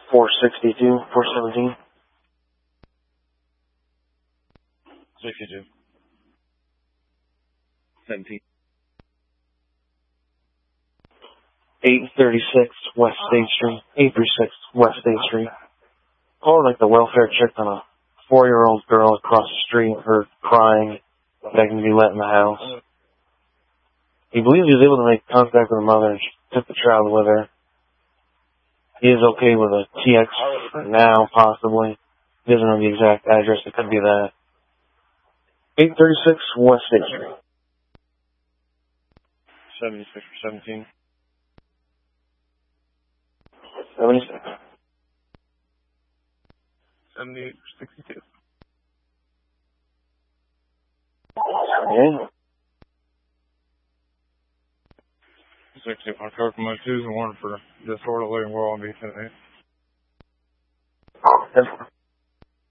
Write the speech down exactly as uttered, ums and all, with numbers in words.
four sixty-two, four seventeen. sixty-two. seventeen. eight thirty-six West State Street. eight thirty-six West State Street. Or like the welfare chick on a four-year-old girl across the street, her crying, begging to be let in the house. He believes he was able to make contact with her mother and she took the child with her. He is okay with a T X for now, possibly. He doesn't know the exact address. It could be that. eight thirty-six West State Street. seventy-six or seventeen. seventy-six. seventy-eight or sixty-two. Yeah. sixty on Kokomo twos and one for disorderly and will all be today. That's